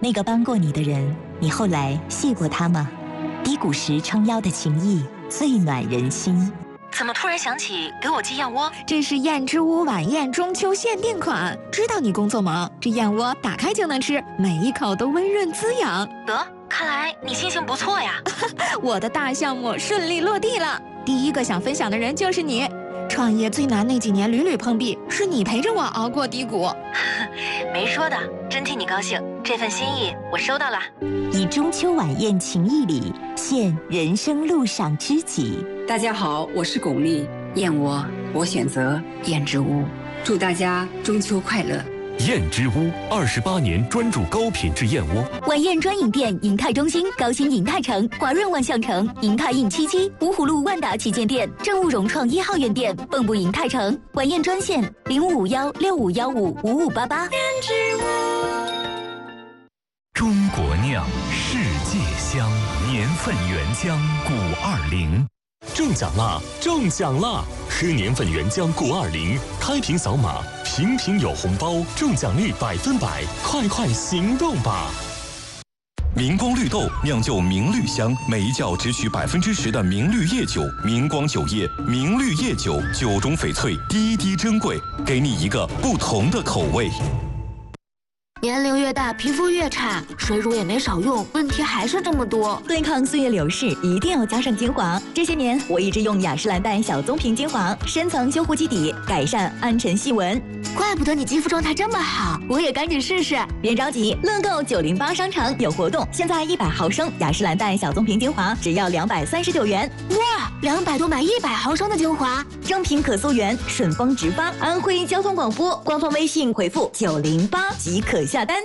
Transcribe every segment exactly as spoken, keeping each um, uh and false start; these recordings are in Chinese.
那个帮过你的人，你后来谢过他吗？低谷时撑腰的情谊，最暖人心。 怎么突然想起给我寄燕窝？ 这是燕之屋晚宴中秋限定款，知道你工作忙，这燕窝打开就能吃，每一口都温润滋养。 得，看来你心情不错呀。 我的大项目顺利落地了，第一个想分享的人就是你。创业最难那几年屡屡碰壁，是你陪着我熬过低谷。 没说的，真替你高兴，这份心意我收到了。 以中秋晚宴情谊礼，献人生路上知己。 大家好，我是巩俐，燕窝我选择燕之屋，祝大家中秋快乐。 燕之屋二十八年专注高品质燕窝。 晚宴专营店：银泰中心、高新银泰城、华润万象城、银泰印七七、芜湖路万达旗舰店、正务融创一号院店、蚌埠银泰城。晚宴专线：零五五幺六五幺五五五八八。燕之屋。 中国酿，世界香，年份原浆古二零。中奖啦！中奖啦！喝年份原浆古二零，开瓶扫码，瓶瓶有红包，中奖率百分百，快快行动吧！ 明光绿豆酿就明绿香，每一窖只取百分之十的明绿叶酒。明光酒业明绿叶酒，酒中翡翠，滴滴珍贵，给你一个不同的口味。 年龄越大，皮肤越差，水乳也没少用，问题还是这么多。 对抗岁月流逝，一定要加上精华。这些年，我一直用雅诗兰黛小棕瓶精华，深层修护基底，改善暗沉细纹。 怪不得你肌肤状态这么好，我也赶紧试试。 别着急，乐购九零八商城有活动，现在一百毫升雅诗兰黛小棕瓶精华只要两百三十九元。 哇，两百多买一百毫升的精华， 正品可溯源，顺丰直发。安徽交通广播官方微信回复九零八即可下单。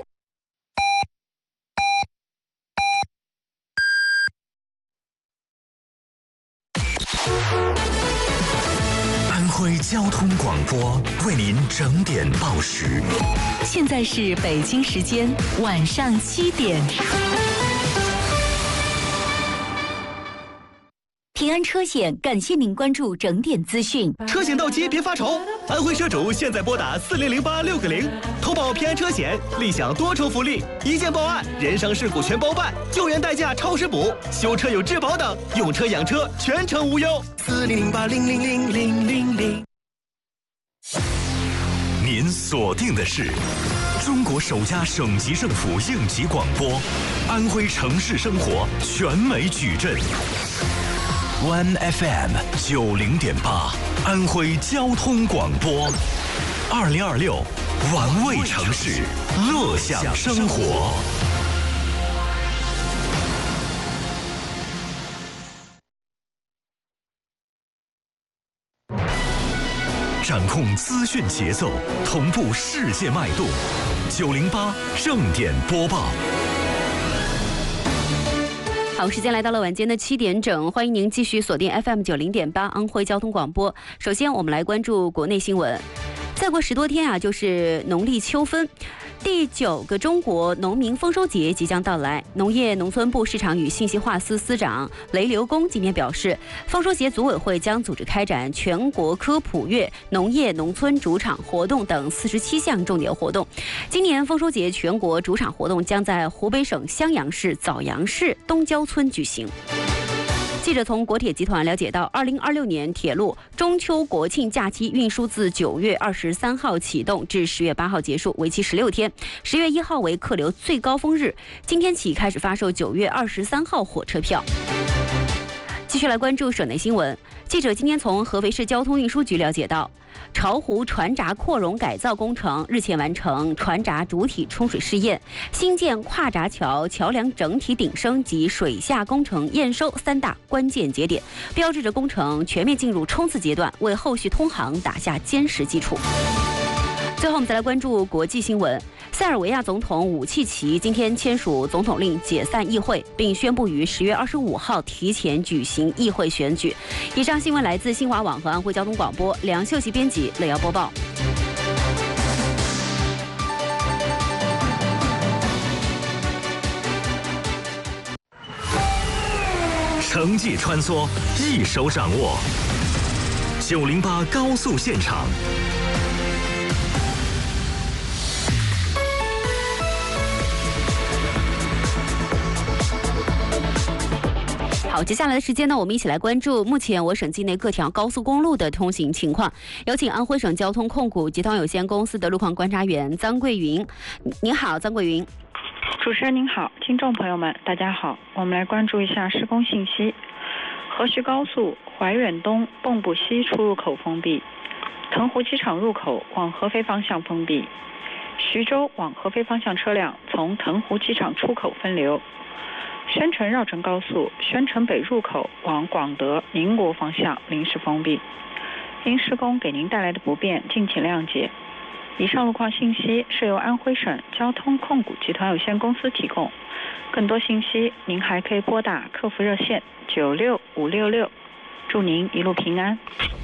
安徽交通广播为您整点报时。 现在是北京时间晚上七点。 平安车险感谢您关注整点资讯。 车险到期别发愁，安徽车主现在拨打四零零八六个零，投保平安车险，立享多重福利：一件报案，人伤事故全包办，救援代驾超时补，修车有质保等，用车养车全程无忧。四零零八零零零零零零。 您锁定的是中国首家省级政府应急广播，安徽城市生活全美矩阵。One F M 九零点八，安徽交通广播，二零二六，玩味城市，乐享生活。掌控资讯节奏，同步世界脉动。九零八正点播报。 好，时间来到了晚间的七点整，欢迎您继续锁定 F M 九零点八安徽交通广播。首先，我们来关注国内新闻。再过十多天啊，就是农历秋分。第九个中国农民丰收节即将到来，农业农村部市场与信息化司司长雷刘公今天表示，丰收节组委会将组织开展全国科普月、农业农村主场活动等四十七项重点活动。今年丰收节全国主场活动将在湖北省襄阳市枣阳市东郊村举行。记者从国铁集团了解到，二零二六年铁路中秋国庆假期运输自九月二十三号启动至十月八号结束，为期十六天。十月一号为客流最高峰日，今天起开始发售九月二十三号火车票。继续来关注省内新闻。记者今天从合肥市交通运输局了解到，巢湖船闸扩容改造工程日前完成船闸主体冲水试验，新建跨闸桥桥梁整体顶升及水下工程验收三大关键节点，标志着工程全面进入冲刺阶段，为后续通航打下坚实基础。最后我们再来关注国际新闻。塞尔维亚总统武契奇今天签署总统令解散议会，并宣布于十月二十五号提前举行议会选举。以上新闻来自新华网和安徽交通广播，梁秀琪编辑，雷瑶播报。 城际穿梭，一手掌握。九零八高速现场。 好，接下来的时间呢，我们一起来关注目前我省境内各条高速公路的通行情况。有请安徽省交通控股集团有限公司的路况观察员张桂云。您好，张桂云。 主持人您好，听众朋友们大家好，我们来关注一下施工信息。河徐高速怀远东蚌埠西出入口封闭，腾湖机场入口往合肥方向封闭，徐州往合肥方向车辆从腾湖机场出口分流。宣城绕城高速宣城北入口往广德、宁国方向临时封闭，因施工给您带来的不便，敬请谅解。以上路况信息是由安徽省交通控股集团有限公司提供，更多信息您还可以拨打客服热线九六五六六。祝您一路平安。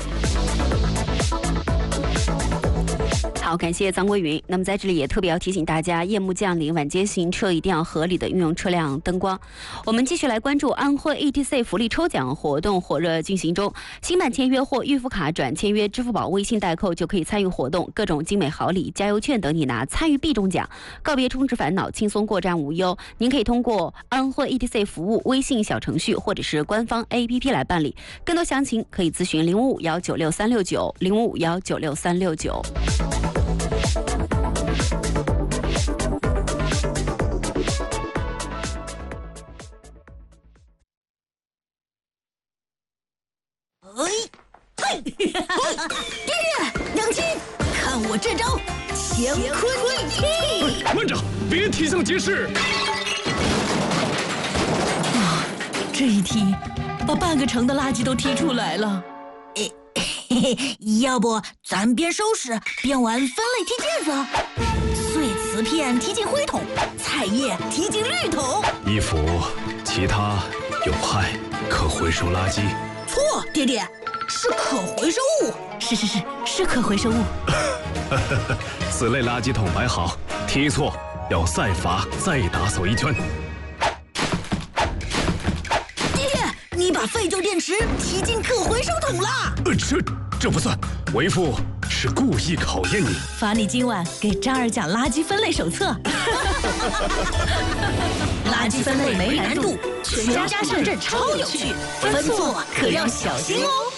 好，感谢张桂云。那么在这里也特别要提醒大家，夜幕降临，晚间行车一定要合理的运用车辆灯光。我们继续来关注安徽 E T C 福利抽奖活动火热进行中，新版签约或预付卡转签约支付宝微信代扣就可以参与活动，各种精美好礼、加油券等你拿，参与必中奖，告别充值烦恼，轻松过站无忧。您可以通过安徽 E T C 服务微信小程序或者是官方 A P P 来办理，更多详情可以咨询零五五幺九六三六九零五五幺九六三六九。 爹爹，娘亲，看我这招乾坤逆踢！ 慢着，别踢向街市！ 啊，这一踢，把半个城的垃圾都踢出来了。嘿嘿，要不咱边收拾边玩分类踢毽子？碎瓷片踢进灰桶，菜叶踢进绿桶， 衣服、其他有害可回收垃圾。 错，爹爹。是可回收物，是是是是可回收物。 此类垃圾桶摆好，踢错要再罚再打扫一圈。 爹爹，你把废旧电池踢进可回收桶了。 呃，这这不算，为父是故意考验你。 罚你今晚给张儿讲垃圾分类手册。垃圾分类没难度，全家上阵超有趣，分错可要小心哦。